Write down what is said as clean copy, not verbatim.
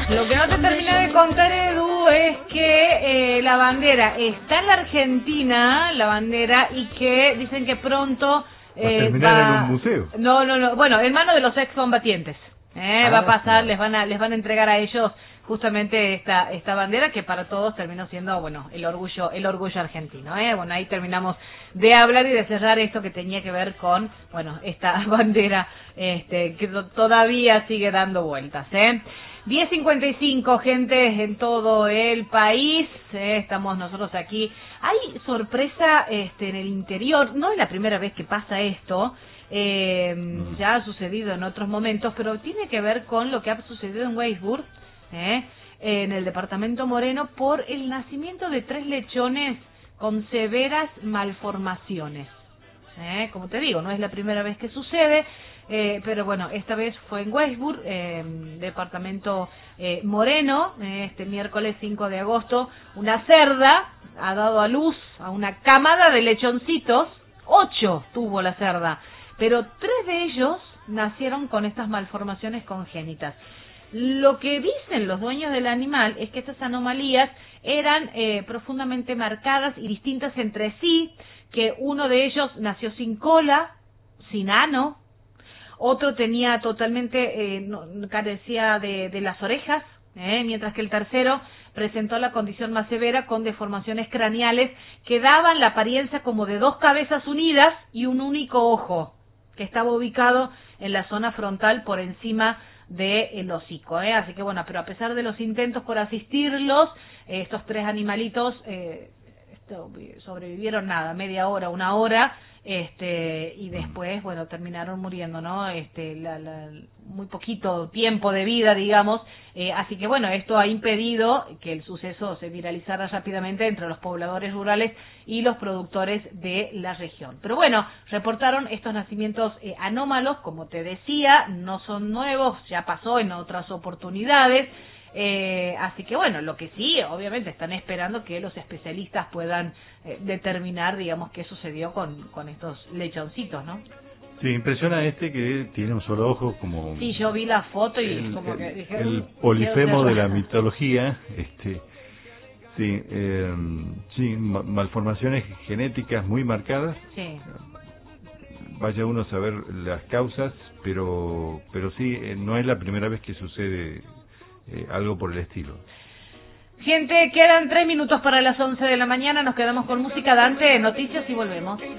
Lo que no te terminé de contar, Edu, es que la bandera está en la Argentina, la bandera, y que dicen que pronto... va a terminar en un museo. No. Bueno, en manos de los excombatientes. Va a pasar, claro. les van a entregar a ellos justamente esta bandera que para todos terminó siendo, bueno, el orgullo argentino. Bueno, ahí terminamos de hablar y de cerrar esto que tenía que ver con, bueno, esta bandera que todavía sigue dando vueltas. 10:55, gente, en todo el país. Estamos nosotros aquí. Hay sorpresa en el interior. No es la primera vez que pasa esto. Ya ha sucedido en otros momentos, pero tiene que ver con lo que ha sucedido en Weisburg, en el departamento Moreno, por el nacimiento de 3 lechones con severas malformaciones. Como te digo, no es la primera vez que sucede. Pero bueno, esta vez fue en Weisburg, departamento Moreno. Este miércoles 5 de agosto, una cerda ha dado a luz a una camada de lechoncitos. 8 tuvo la cerda, pero 3 de ellos nacieron con estas malformaciones congénitas. Lo que dicen los dueños del animal es que estas anomalías eran profundamente marcadas y distintas entre sí, que uno de ellos nació sin cola, sin ano. Otro tenía totalmente, carecía de las orejas, mientras que el tercero presentó la condición más severa con deformaciones craneales que daban la apariencia como de 2 cabezas unidas y un único ojo, que estaba ubicado en la zona frontal por encima del hocico. Así que bueno, pero a pesar de los intentos por asistirlos, estos 3 animalitos sobrevivieron media hora, 1 hora, y después, bueno, terminaron muriendo, ¿no? Muy poquito tiempo de vida, digamos, así que bueno, esto ha impedido que el suceso se viralizara rápidamente entre los pobladores rurales y los productores de la región. Pero bueno, reportaron estos nacimientos anómalos, como te decía, no son nuevos, ya pasó en otras oportunidades. Así que bueno, lo que sí, obviamente están esperando que los especialistas puedan determinar, digamos, qué sucedió con estos lechoncitos, ¿no? Sí, impresiona que tiene un solo ojo, como... Sí, yo vi la foto y como que dije... El polifemo de la mitología, sí, malformaciones genéticas muy marcadas. Sí. Vaya uno a saber las causas, pero sí, no es la primera vez que sucede algo por el estilo. Gente, quedan 3 minutos para las 11 de la mañana. Nos quedamos con música. Dante, noticias y volvemos.